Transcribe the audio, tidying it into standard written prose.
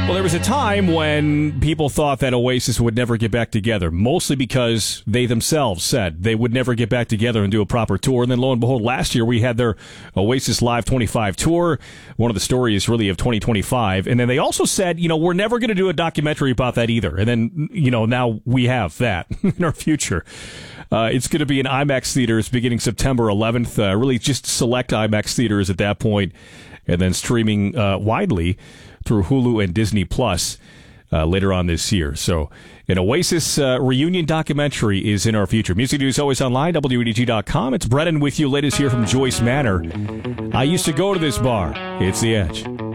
Well, there was a time when people thought that Oasis would never get back together, mostly because they themselves said they would never get back together and do a proper tour. And then, lo and behold, last year we had their Oasis Live 25 tour, one of the stories really of 2025. And then they also said, we're never going to do a documentary about that either. And then, now we have that in our future. It's going to be in IMAX theaters beginning September 11th, really just select IMAX theaters at that point, and then streaming widely through Hulu and Disney Plus later on this year. So an Oasis reunion documentary is in our future. Music news always online, WEDG.com. It's Brennan with you. Latest here from Joyce Manor. I used to go to this bar. It's The Edge.